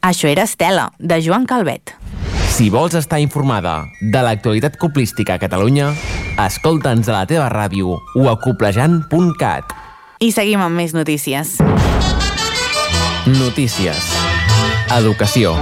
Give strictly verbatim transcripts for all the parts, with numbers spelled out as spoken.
Això era Estela, de Joan Calvet. Si vols estar informada de l'actualitat coplística a Catalunya, escolta'ns a la teva ràdio o a coplejant punt cat. I seguim amb més notícies. Notícies. Educació.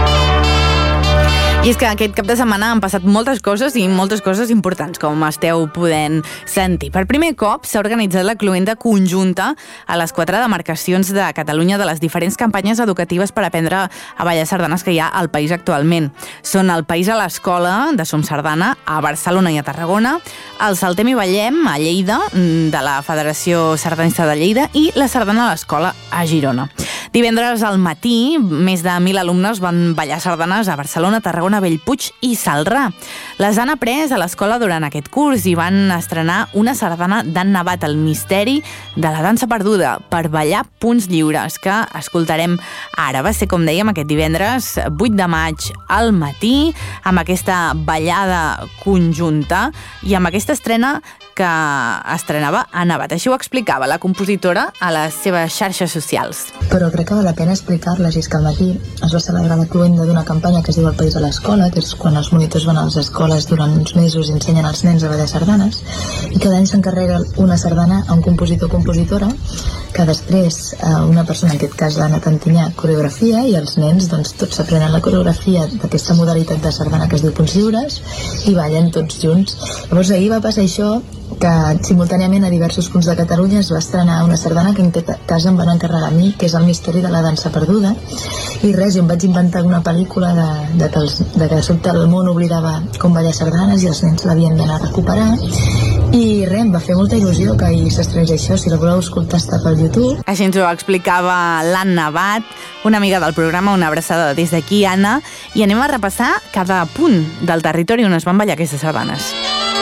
I és que aquest cap de setmana han passat moltes coses i moltes coses importants, com esteu podent sentir. Per primer cop s'ha organitzat la cloenda conjunta a les quatre demarcacions de Catalunya de les diferents campanyes educatives per aprendre a ballar sardanes que hi ha al país actualment. Són el País a l'Escola, de Som Sardana, a Barcelona i a Tarragona, el Saltem i Ballem, a Lleida, de la Federació Sardanista de Lleida, i la Sardana a l'Escola, a Girona. Divendres al matí, més de mil alumnes van ballar sardanes a Barcelona, Tarragona, Bellpuig i Celrà. Les han après a l'escola durant aquest curs i van estrenar una sardana d'Anna Nabat, El misteri de la dansa perduda, per ballar punts lliures, que escoltarem ara. Va ser, com dèiem, aquest divendres vuit de maig al matí, amb aquesta ballada conjunta i amb aquesta estrena que estrenava Anna Nabat. Així ho explicava la compositora a les seves xarxes socials. Però crec que val la pena explicar-les, i és que al matí es va celebrar la cloenda d'una campanya que es diu El País a l'Escola, que és quan els monitors van a les escoles durant uns mesos i ensenyen als nens a ballar sardanes, i cada any s'encarrega una sardana a un compositor o compositora, que després una persona, en aquest cas l'Anna Tantinyà, coreografia, i els nens doncs, tots s'aprenen la coreografia d'aquesta modalitat de sardana que es diu punts lliures i ballen tots junts. Llavors ahir va passar això, que simultàniament a diversos punts de Catalunya es va estrenar una sardana que en aquest cas em van encarregar a mi, que és El misteri de la dansa perduda, i res, jo em vaig inventar una pel·lícula de, de, que, els, de que de sobte el món oblidava com ballar sardanes i els nens l'havien d'anar a recuperar, i res, em va fer molta il·lusió que ahir s'estrenés això. Si la voleu escoltar, està pel YouTube. Així ens ho explicava l'Anna Nabat, una amiga del programa. Una abraçada des d'aquí, Anna, i anem a repassar cada punt del territori on es van ballar aquestes sardanes.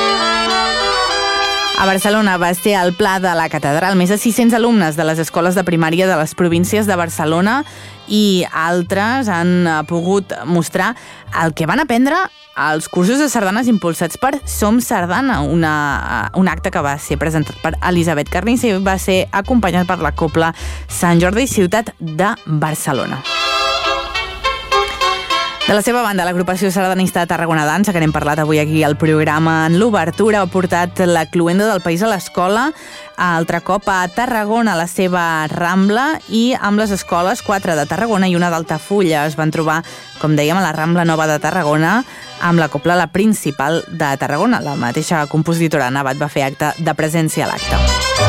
A Barcelona va ser al Pla de la Catedral. Més de sis-cents alumnes de les escoles de primària de les províncies de Barcelona i altres han pogut mostrar el que van aprendre als cursos de sardanes impulsats per Som Sardana, una, un acte que va ser presentat per Elisabet Carnicer i va ser acompanyat per la Cobla Sant Jordi, ciutat de Barcelona. De la seva banda, l'agrupació sardanista de Tarragona Dansa, que n'hem parlat avui aquí al programa en l'obertura, ha portat la cloenda del País a l'Escola altre cop a Tarragona, a la seva Rambla, i amb les escoles, quatre de Tarragona i una d'Altafulla. Es van trobar, com dèiem, a la Rambla Nova de Tarragona, amb la cobla La Principal de Tarragona. La mateixa compositora Nabat va fer acte de presència a l'acte.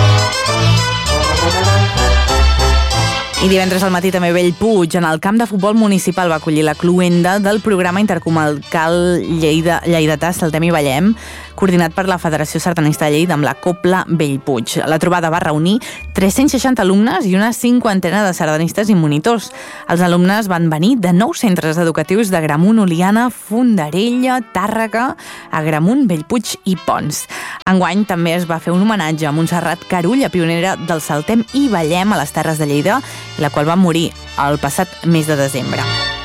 I divendres al matí també Bellpuig, en el camp de futbol municipal, va acollir la cloenda del programa intercomarcal Lleida, Lleidatà Saltem i Ballem, coordinat per la Federació Sardanista de Lleida amb la Cobla Bellpuig. La trobada va reunir tres-cents seixanta alumnes i una cinquantena de sardanistes i monitors. Els alumnes van venir de nou centres educatius de Gramunt, Oliana, Fondarella, Tàrrega, Agramunt, Bellpuig i Pons. Enguany també es va fer un homenatge a Montserrat Carulla, pionera del Saltem i Ballem a les Terres de Lleida, la qual va morir el passat mes de desembre.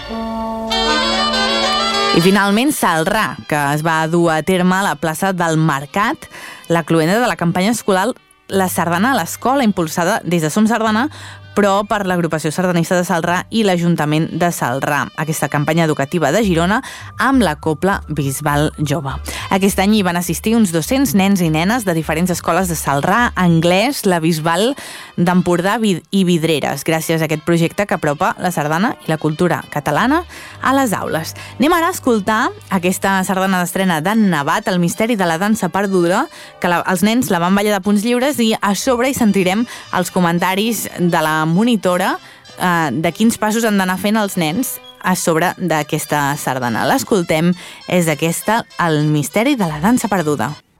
I finalment Celrà, que es va dur a terme a la plaça del Mercat, la cloenda de la campanya escolar La Sardana a l'Escola, impulsada des de Som Sardana, però per l'agrupació sardanista de Celrà i l'Ajuntament de Celrà. Aquesta campanya educativa de Girona amb la Cobla Bisbal Jove. Aquest any hi van assistir uns dos-cents nens i nenes de diferents escoles de Celrà, Anglès, la Bisbal d'Empordà i Vidreres, gràcies a aquest projecte que apropa la sardana i la cultura catalana a les aules. Anem ara a escoltar aquesta sardana d'estrena d'Anna Nabat, El misteri de la dansa perduda, que la, els nens la van ballar de punts lliures, i a sobre hi sentirem els comentaris de la monitora eh, de quins passos han d'anar fent els nens a sobre d'aquesta sardana. L'escoltem, és aquesta, El misteri de la dansa perduda.